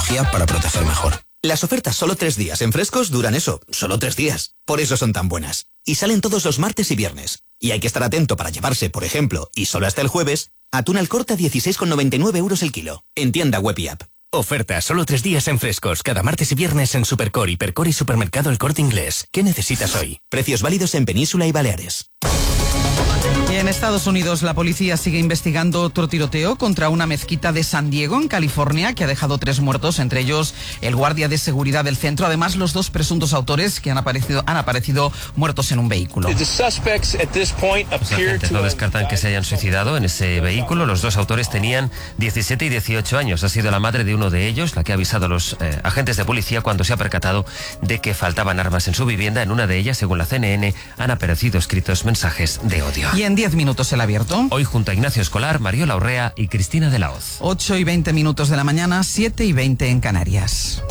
tecnología para proteger mejor. Las ofertas solo 3 días en Frescos duran eso, solo 3 días. Por eso son tan buenas. Y salen todos los martes y viernes. Y hay que estar atento para llevarse, por ejemplo, y solo hasta el jueves, atún al corte a 16,99 € el kilo. En tienda web y app. Oferta solo 3 días en Frescos, cada martes y viernes en Supercore, Hipercore y Supermercado El Corte Inglés. ¿Qué necesitas hoy? Precios válidos en Península y Baleares. Y en Estados Unidos la policía sigue investigando otro tiroteo contra una mezquita de San Diego, en California, que ha dejado 3 muertos, entre ellos el guardia de seguridad del centro. Además, los 2 presuntos autores que han aparecido muertos en un vehículo. Los agentes no descartan que se hayan suicidado en ese vehículo. Los 2 autores tenían 17 y 18 años. Ha sido la madre de uno de ellos la que ha avisado a los agentes de policía cuando se ha percatado de que faltaban armas en su vivienda. En una de ellas, según la CNN, han aparecido escritos mensajes de odio. Y en 10 minutos el abierto. Hoy junto a Ignacio Escolar, Mariola Urrea y Cristina de la Hoz. 8:20 de la mañana, 7:20 en Canarias.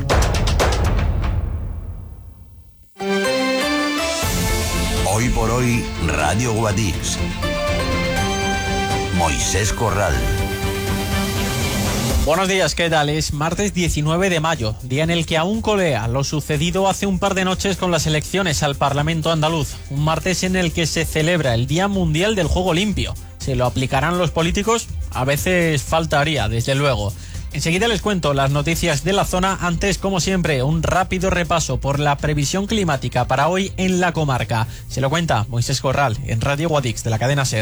Hoy por hoy, Radio Guadix. Moisés Corral. Buenos días, ¿qué tal? Es martes 19 de mayo, día en el que aún colea lo sucedido hace un par de noches con las elecciones al Parlamento andaluz. Un martes en el que se celebra el Día Mundial del Juego Limpio. ¿Se lo aplicarán los políticos? A veces faltaría, desde luego. Enseguida les cuento las noticias de la zona. Antes, como siempre, un rápido repaso por la previsión climática para hoy en la comarca. Se lo cuenta Moisés Corral en Radio Guadix de la cadena SER.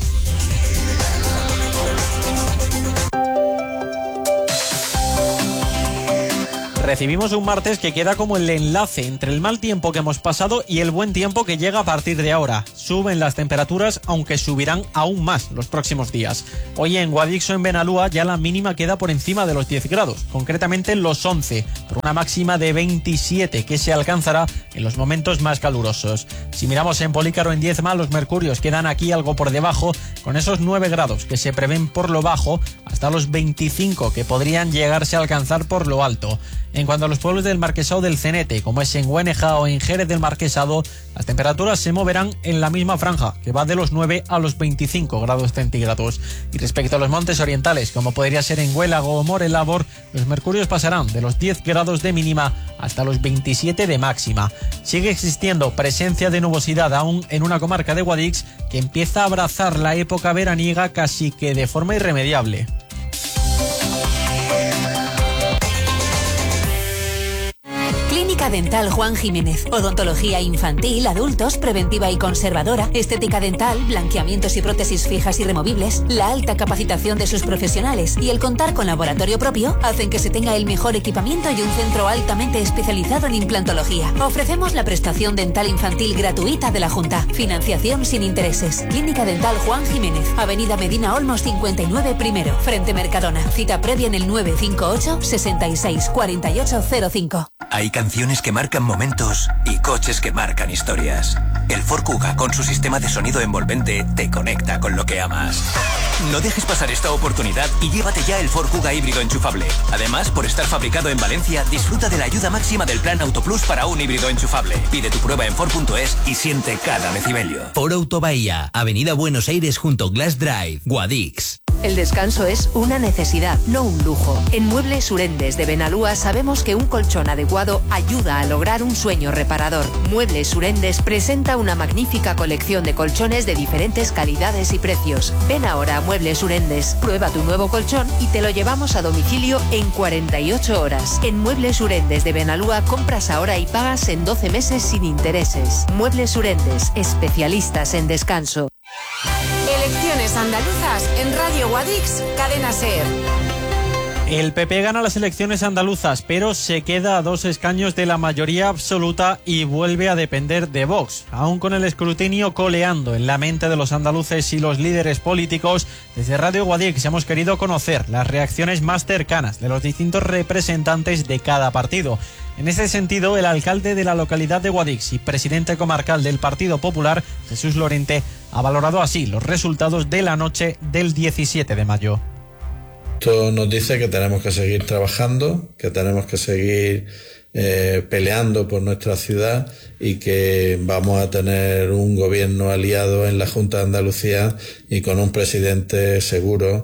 Recibimos un martes que queda como el enlace entre el mal tiempo que hemos pasado y el buen tiempo que llega a partir de ahora. Suben las temperaturas, aunque subirán aún más los próximos días. Hoy en Guadix o en Benalúa ya la mínima queda por encima de los 10 grados, concretamente los 11, por una máxima de 27 que se alcanzará en los momentos más calurosos. Si miramos en Polícaro en Diezma, los mercurios quedan aquí algo por debajo, con esos 9 grados que se prevén por lo bajo, hasta los 25 que podrían llegarse a alcanzar por lo alto. En cuanto a los pueblos del Marquesado del Cenete, como es en Güeneja o en Jerez del Marquesado, las temperaturas se moverán en la misma franja, que va de los 9 a los 25 grados centígrados. Y respecto a los montes orientales, como podría ser en Huélago o Morelabor, los mercurios pasarán de los 10 grados de mínima hasta los 27 de máxima. Sigue existiendo presencia de nubosidad aún en una comarca de Guadix que empieza a abrazar la época veraniega casi que de forma irremediable. Clínica Dental Juan Jiménez. Odontología infantil, adultos, preventiva y conservadora, estética dental, blanqueamientos y prótesis fijas y removibles. La alta capacitación de sus profesionales y el contar con laboratorio propio hacen que se tenga el mejor equipamiento y un centro altamente especializado en implantología. Ofrecemos la prestación dental infantil gratuita de la Junta. Financiación sin intereses. Clínica Dental Juan Jiménez. Avenida Medina Olmos 59 primero, frente Mercadona. Cita previa en el 958 66 4805. Hay canciones que marcan momentos y coches que marcan historias. El Ford Kuga, con su sistema de sonido envolvente, te conecta con lo que amas. No dejes pasar esta oportunidad y llévate ya el Ford Kuga híbrido enchufable. Además, por estar fabricado en Valencia, disfruta de la ayuda máxima del Plan Autoplus para un híbrido enchufable. Pide tu prueba en Ford.es y siente cada decibelio. Ford Auto Bahía, Avenida Buenos Aires junto Glass Drive, Guadix. El descanso es una necesidad, no un lujo. En Muebles Urendes de Benalúa sabemos que un colchón adecuado ayuda a lograr un sueño reparador. Muebles Urendes presenta una magnífica colección de colchones de diferentes calidades y precios. Ven ahora a Muebles Urendes, prueba tu nuevo colchón y te lo llevamos a domicilio en 48 horas. En Muebles Urendes de Benalúa compras ahora y pagas en 12 meses sin intereses. Muebles Urendes, especialistas en descanso. Elecciones andaluzas en Radio Guadix, cadena SER. El PP gana las elecciones andaluzas, pero se queda a 2 escaños de la mayoría absoluta y vuelve a depender de Vox. Aún con el escrutinio coleando en la mente de los andaluces y los líderes políticos, desde Radio Guadix hemos querido conocer las reacciones más cercanas de los distintos representantes de cada partido. En ese sentido, el alcalde de la localidad de Guadix y presidente comarcal del Partido Popular, Jesús Lorente, ha valorado así los resultados de la noche del 17 de mayo. Esto nos dice que tenemos que seguir trabajando, que tenemos que seguir peleando por nuestra ciudad y que vamos a tener un gobierno aliado en la Junta de Andalucía y con un presidente seguro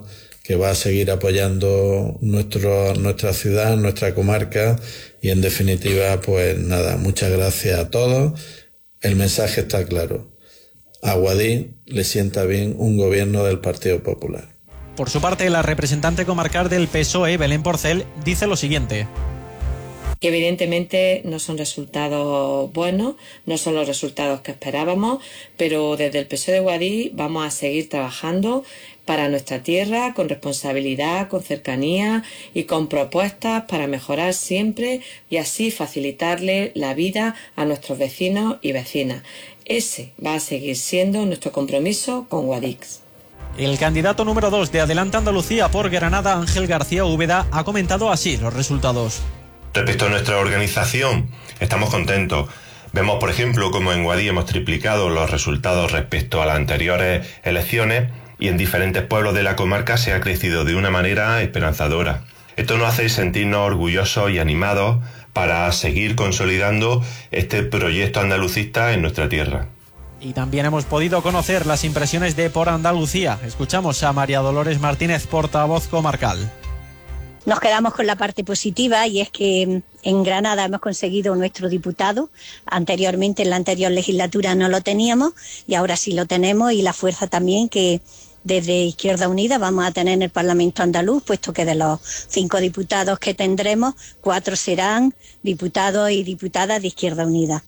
que va a seguir apoyando nuestra ciudad, nuestra comarca, y en definitiva, pues nada, muchas gracias a todos. El mensaje está claro. A Guadix le sienta bien un gobierno del Partido Popular. Por su parte, la representante comarcal del PSOE, Belén Porcel, dice lo siguiente. Que evidentemente no son resultados buenos, no son los resultados que esperábamos, pero desde el PSOE de Guadix vamos a seguir trabajando para nuestra tierra, con responsabilidad, con cercanía y con propuestas para mejorar siempre y así facilitarle la vida a nuestros vecinos y vecinas. Ese va a seguir siendo nuestro compromiso con Guadix. El candidato número 2 de Adelante Andalucía por Granada, Ángel García Úbeda, ha comentado así los resultados. Respecto a nuestra organización, estamos contentos. Vemos, por ejemplo, como en Guadix hemos triplicado los resultados respecto a las anteriores elecciones y en diferentes pueblos de la comarca se ha crecido de una manera esperanzadora. Esto nos hace sentirnos orgullosos y animados para seguir consolidando este proyecto andalucista en nuestra tierra. Y también hemos podido conocer las impresiones de Por Andalucía. Escuchamos a María Dolores Martínez, portavoz comarcal. Nos quedamos con la parte positiva y es que en Granada hemos conseguido nuestro diputado. Anteriormente, en la anterior legislatura no lo teníamos y ahora sí lo tenemos, y la fuerza también que desde Izquierda Unida vamos a tener en el Parlamento andaluz, puesto que de los 5 diputados que tendremos, 4 serán diputados y diputadas de Izquierda Unida.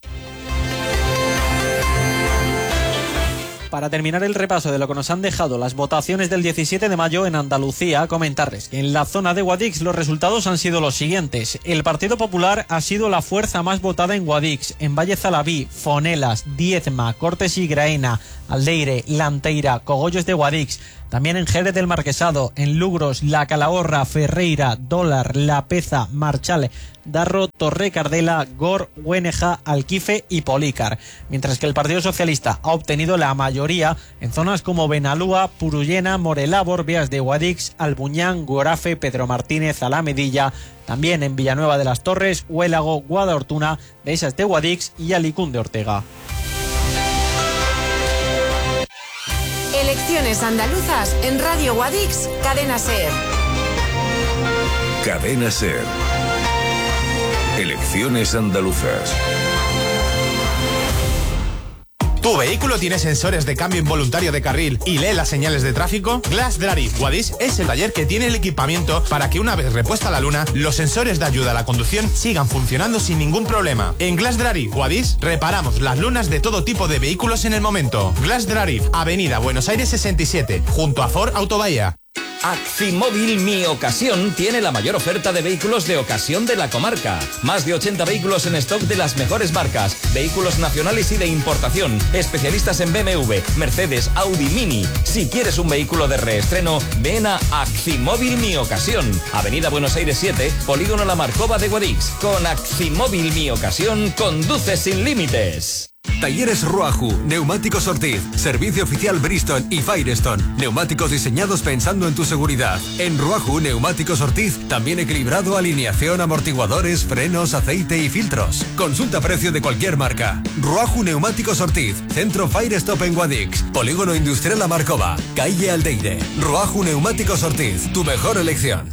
Para terminar el repaso de lo que nos han dejado las votaciones del 17 de mayo en Andalucía, comentarles que en la zona de Guadix los resultados han sido los siguientes. El Partido Popular ha sido la fuerza más votada en Guadix, en Valle Zalabí, Fonelas, Diezma, Cortes y Graena, Aldeire, Lanteira, Cogollos de Guadix. También en Jerez del Marquesado, en Lugros, La Calahorra, Ferreira, Dólar, La Peza, Marchal, Darro, Torrecardela, Gor, Güeneja, Alquife y Polícar. Mientras que el Partido Socialista ha obtenido la mayoría en zonas como Benalúa, Purullena, Morelabor, Vías de Guadix, Albuñán, Gorafe, Pedro Martínez, Alamedilla. También en Villanueva de las Torres, Huélago, Guadalhortuna, Dehesas de Guadix y Alicún de Ortega. Elecciones andaluzas en Radio Guadix, Cadena SER. Cadena SER. Elecciones andaluzas. ¿Tu vehículo tiene sensores de cambio involuntario de carril y lee las señales de tráfico? Glass Drive Guadix es el taller que tiene el equipamiento para que una vez repuesta la luna, los sensores de ayuda a la conducción sigan funcionando sin ningún problema. En Glass Drive Guadix reparamos las lunas de todo tipo de vehículos en el momento. Glass Drive, Avenida Buenos Aires 67, junto a Ford Autobahía. Actimóvil Mi Ocasión tiene la mayor oferta de vehículos de ocasión de la comarca. Más de 80 vehículos en stock de las mejores marcas, vehículos nacionales y de importación, especialistas en BMW, Mercedes, Audi, Mini. Si quieres un vehículo de reestreno, ven a Actimóvil Mi Ocasión. Avenida Buenos Aires 7, Polígono La Marcova de Guadix. Con Actimóvil Mi Ocasión, conduce sin límites. Talleres Ruaju, Neumáticos Ortiz, Servicio Oficial Bristol y Firestone. Neumáticos diseñados pensando en tu seguridad. En Ruaju, Neumáticos Ortiz, también equilibrado, alineación, amortiguadores, frenos, aceite y filtros. Consulta precio de cualquier marca. Ruaju Neumáticos Ortiz, Centro Firestone en Guadix, Polígono Industrial La Marcova, Calle Aldeire. Ruaju Neumáticos Ortiz, tu mejor elección.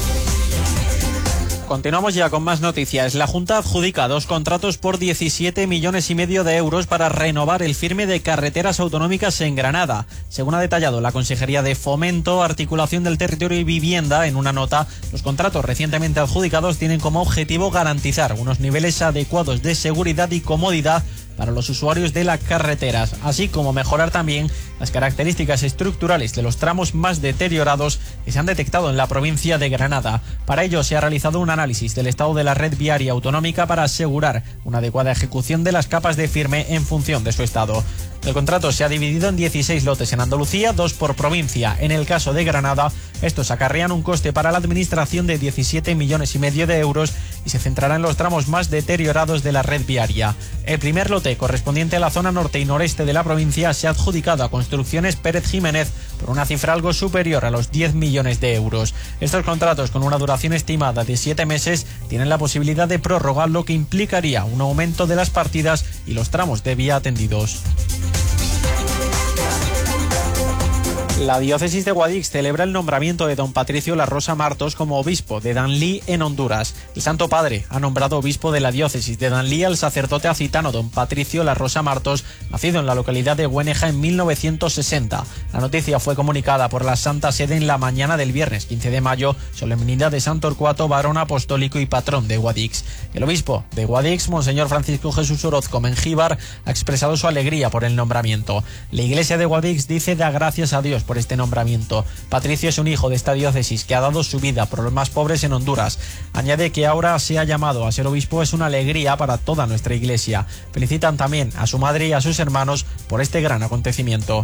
Continuamos ya con más noticias. La Junta adjudica 2 contratos por 17,5 millones de euros para renovar el firme de carreteras autonómicas en Granada. Según ha detallado la Consejería de Fomento, Articulación del Territorio y Vivienda en una nota, los contratos recientemente adjudicados tienen como objetivo garantizar unos niveles adecuados de seguridad y comodidad para los usuarios de las carreteras, así como mejorar también las características estructurales de los tramos más deteriorados que se han detectado en la provincia de Granada. Para ello se ha realizado un análisis del estado de la red viaria autonómica para asegurar una adecuada ejecución de las capas de firme en función de su estado. El contrato se ha dividido en 16 lotes en Andalucía, 2 por provincia. En el caso de Granada, estos acarrean un coste para la administración de 17,5 millones de euros y se centrará en los tramos más deteriorados de la red viaria. El primer lote, correspondiente a la zona norte y noreste de la provincia, se ha adjudicado a Construcciones Pérez Jiménez por una cifra algo superior a los 10 millones de euros. Estos contratos, con una duración estimada de 7 meses, tienen la posibilidad de prórroga, lo que implicaría un aumento de las partidas y los tramos de vía atendidos. La diócesis de Guadix celebra el nombramiento de don Patricio La Rosa Martos como obispo de Danlí en Honduras. El Santo Padre ha nombrado obispo de la diócesis de Danlí al sacerdote acitano don Patricio La Rosa Martos, nacido en la localidad de Güeneja en 1960. La noticia fue comunicada por la Santa Sede en la mañana del viernes 15 de mayo, solemnidad de San Torcuato, varón apostólico y patrón de Guadix. El obispo de Guadix, Monseñor Francisco Jesús Orozco Mengíbar, ha expresado su alegría por el nombramiento. La Iglesia de Guadix dice da gracias a Dios por este nombramiento. Patricio es un hijo de esta diócesis que ha dado su vida por los más pobres en Honduras. Añade que ahora sea llamado a ser obispo es una alegría para toda nuestra Iglesia. Felicitan también a su madre y a sus hermanos por este gran acontecimiento.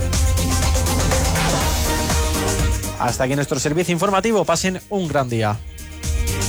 Hasta aquí nuestro servicio informativo. Pasen un gran día.